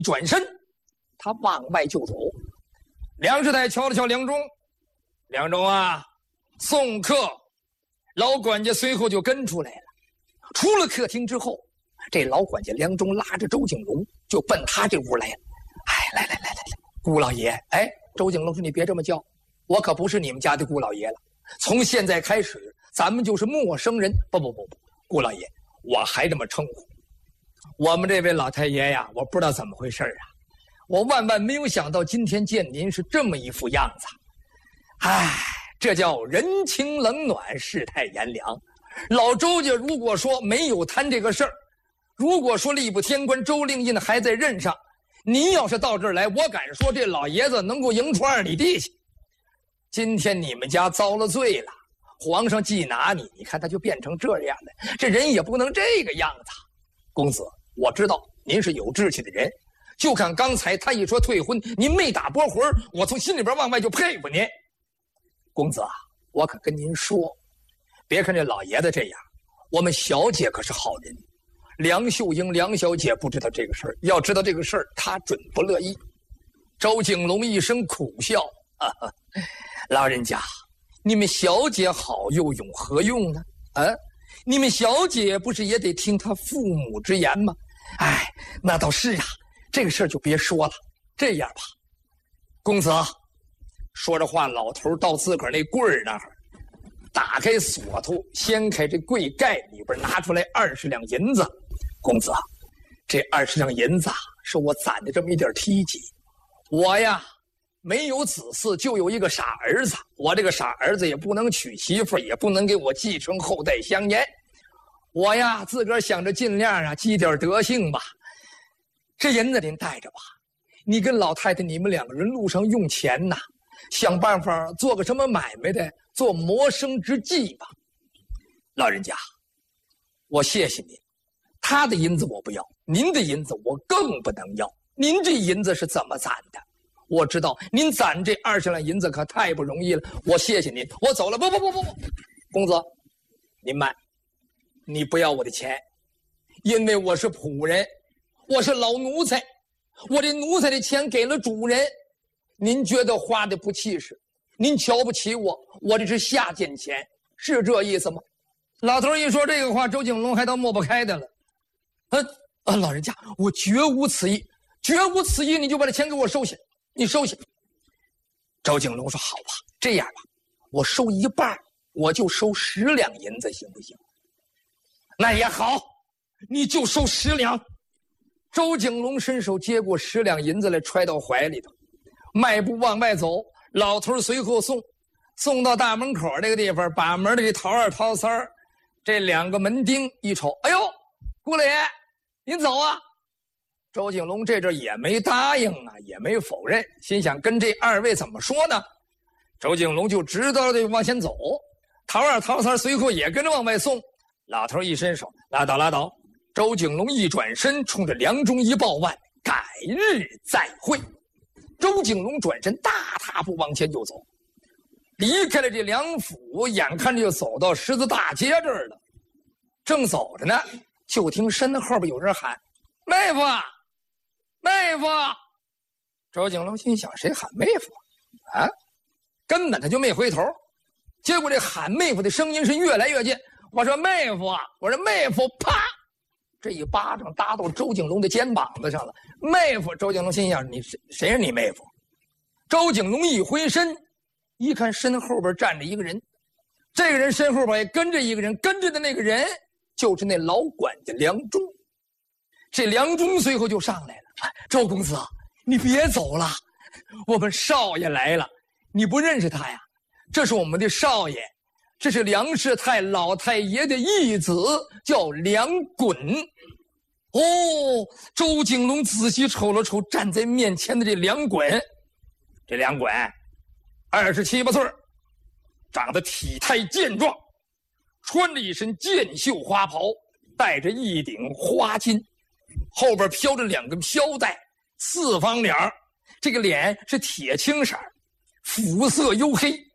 转身，他往外就走。梁世泰瞧了瞧梁中，梁中啊，送客。老管家随后就跟出来了。出了客厅之后，这老管家梁中拉着周景龙就奔他这屋来了。哎，来，顾老爷。哎，周景龙说：“你别这么叫，我可不是你们家的顾老爷了。从现在开始，咱们就是陌生人。不，顾老爷，我还这么称呼。我们这位老太爷呀，我不知道怎么回事啊，我万万没有想到今天见您是这么一副样子。哎，这叫人情冷暖，世态炎凉。老周家如果说没有摊这个事儿，如果说吏部天官周令印还在任上，您要是到这儿来，我敢说这老爷子能够迎出2里地去。今天你们家遭了罪了，皇上既拿你，你看他就变成这样的，这人也不能这个样子。公子，我知道您是有志气的人，就看刚才他一说退婚，您没打拨魂，我从心里边往外就佩服您。公子啊，我可跟您说，别看这老爷子这样，我们小姐可是好人。梁秀英梁小姐不知道这个事儿，要知道这个事儿，她准不乐意。周景龙一声苦笑，老人家，你们小姐好又有何用呢？你们小姐不是也得听她父母之言吗？哎，那倒是啊，这个事儿就别说了。这样吧，公子，说着话，老头到自个儿那柜儿那儿，打开锁头，掀开这柜盖，里边拿出来20两银子。公子，这20两银子是我攒的这么一点梯级。我呀，没有子嗣，就有一个傻儿子。我这个傻儿子也不能娶媳妇，也不能给我继承后代香烟。我呀，自个儿想着尽量啊积点德性吧。这银子您带着吧，你跟老太太你们2个人路上用钱呐，想办法做个什么买卖的，做谋生之计吧。老人家，我谢谢您。他的银子我不要，您的银子我更不能要。您这银子是怎么攒的？我知道您攒这20两银子可太不容易了。我谢谢您，我走了。不，公子，您慢，你不要我的钱，因为我是仆人，我是老奴才，我这奴才的钱给了主人，您觉得花的不气势，您瞧不起我，我这是下贱钱，是这意思吗？老头一说这个话，周景龙还倒抹不开的了。老人家，我绝无此意，绝无此意，你就把这钱给我收下，你收下。周景龙说：“好吧，这样吧，我收一半，我就收10两银子，行不行？”那也好，你就收10两。周景龙伸手接过10两银子来，揣到怀里头，迈步往外走。老头随后送到大门口这个地方，把门里掏2掏3，这2个门丁一瞅，哎呦，顾老爷，您走啊！周景龙这阵也没答应啊，也没否认，心想跟这2位怎么说呢？周景龙就知道的往前走，掏2掏3随后也跟着往外送。老头一伸手，拉倒。周景龙一转身，冲着梁中一抱腕，改日再会。周景龙转身，大踏步往前就走，离开了这梁府，眼看着就走到十字大街这儿了。正走着呢，就听身后边有人喊：“妹夫，妹夫！”周景龙心想：谁喊妹夫啊？根本他就没回头。结果这喊妹夫的声音是越来越近。我说：“妹夫啊！”我说：“妹夫！”啪！这一巴掌打到周景龙的肩膀子上了。妹夫！周景龙心想：你谁是你妹夫？周景龙一回身，一看身后边站着一个人，这个人身后边也跟着一个人，跟着的那个人就是那老管家梁中。这梁中随后就上来了：“周公子，你别走了，我们少爷来了。你不认识他呀？这是我们的少爷，这是梁世泰老太爷的义子，叫梁衮。”哦，周景龙仔细瞅了瞅站在面前的这梁衮，这梁衮27、8岁，长得体态健壮，穿着一身箭绣花袍，戴着一顶花巾，后边飘着2根飘带，4方脸，这个脸是铁青色，肤色黝黑，